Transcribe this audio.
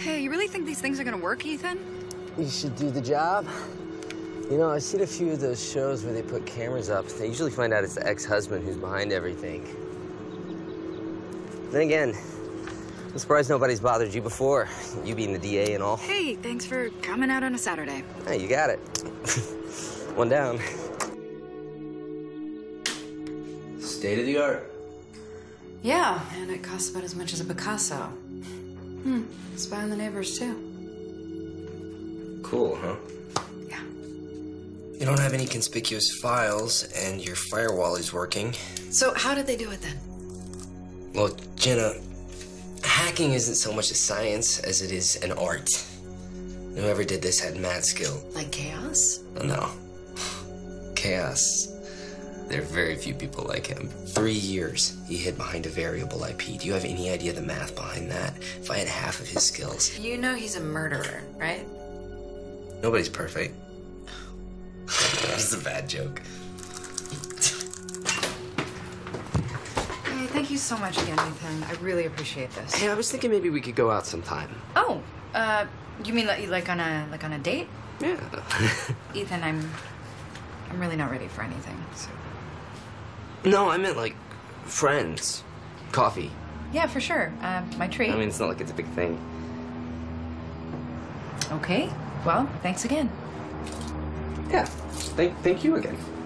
Hey, you really think these things are gonna work, Ethan? You should do the job. You know, I've seen a few of those shows where they put cameras up. They usually find out it's the ex-husband who's behind everything. Then again, I'm surprised nobody's bothered you before, you being the DA and all. Hey, thanks for coming out on a Saturday. Hey, you got it. One down. State of the art. Yeah, and it costs about as much as a Picasso. Spy on the neighbors, too. Cool, huh? Yeah. You don't have any conspicuous files, and your firewall is working. So how did they do it then? Well, Jenna, hacking isn't so much a science as it is an art. Whoever did this had mad skill. Like chaos? Oh, no. Chaos. There are very few people like him. 3 years he hid behind a variable IP. Do you have any idea the math behind that? If I had half of his skills. You know he's a murderer, right? Nobody's perfect. It's a bad joke. Hey, thank you so much again, Ethan. I really appreciate this. Hey, I was thinking maybe we could go out sometime. Oh, you mean like on a date? Yeah. Ethan, I'm really not ready for anything, so. No, I meant like friends. Coffee. Yeah, for sure. My treat. I mean, it's not like it's a big thing. Okay. Well, thanks again. Yeah. Thank you again.